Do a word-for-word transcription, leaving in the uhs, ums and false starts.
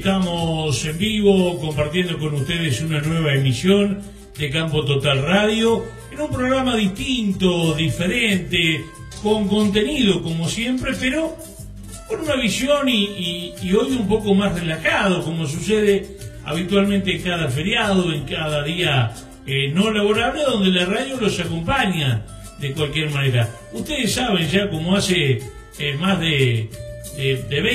Estamos en vivo compartiendo con ustedes una nueva emisión de Campo Total Radio en un programa distinto, diferente, con contenido como siempre, pero con una visión y, y, y hoy un poco más relajado, como sucede habitualmente en cada feriado, en cada día eh, no laborable, donde la radio los acompaña de cualquier manera. Ustedes saben ya, como hace eh, más de, de, de veinte